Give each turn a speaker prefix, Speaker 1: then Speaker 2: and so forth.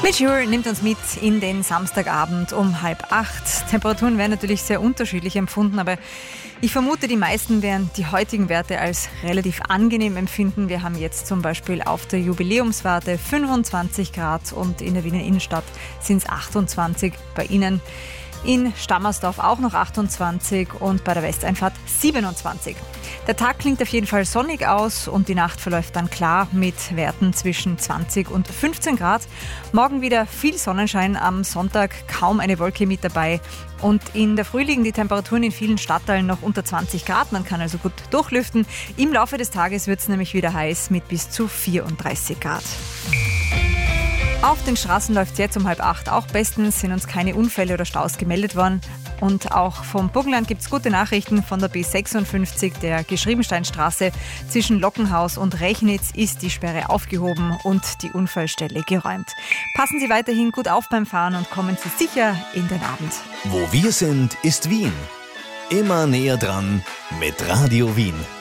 Speaker 1: Melchior nimmt uns mit in den Samstagabend um 7:30. Temperaturen werden natürlich sehr unterschiedlich empfunden, aber ich vermute, die meisten werden die heutigen Werte als relativ angenehm empfinden. Wir haben jetzt zum Beispiel auf der Jubiläumswarte 25 Grad und in der Wiener Innenstadt sind es 28. Bei Ihnen in Stammersdorf auch noch 28 und bei der Westeinfahrt 27. Der Tag klingt auf jeden Fall sonnig aus und die Nacht verläuft dann klar mit Werten zwischen 20 und 15 Grad. Morgen wieder viel Sonnenschein, am Sonntag kaum eine Wolke mit dabei. Und in der Früh liegen die Temperaturen in vielen Stadtteilen noch unter 20 Grad. Man kann also gut durchlüften. Im Laufe des Tages wird es nämlich wieder heiß mit bis zu 34 Grad. Auf den Straßen läuft es jetzt um 7:30 auch bestens, sind uns keine Unfälle oder Staus gemeldet worden. Und auch vom Burgenland gibt es gute Nachrichten. Von der B56, der Geschriebensteinstraße zwischen Lockenhaus und Rechnitz, ist die Sperre aufgehoben und die Unfallstelle geräumt. Passen Sie weiterhin gut auf beim Fahren und kommen Sie sicher in den Abend.
Speaker 2: Wo wir sind, ist Wien. Immer näher dran mit Radio Wien.